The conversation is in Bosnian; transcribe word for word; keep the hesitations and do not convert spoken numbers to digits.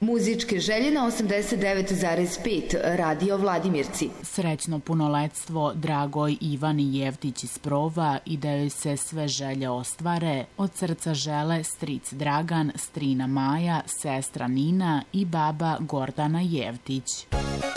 Muzičke želje na osamdeset devet zarez pet Radio Vladimirci. Srećno punoletstvo Dragoj Ivani Jevtić iz Prova i da joj se sve želje ostvare. Od srca žele stric Dragan, strina Maja, sestra Nina i baba Gordana Jevtić.